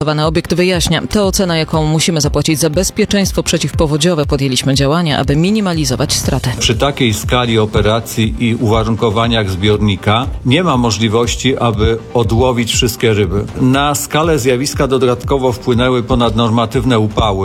Zaaneksowany obiekt wyjaśnia, to cena, jaką musimy zapłacić za bezpieczeństwo przeciwpowodziowe. Podjęliśmy działania, aby minimalizować straty. Przy takiej skali operacji i uwarunkowaniach zbiornika nie ma możliwości, aby odłowić wszystkie ryby. Na skalę zjawiska dodatkowo wpłynęły ponadnormatywne upały.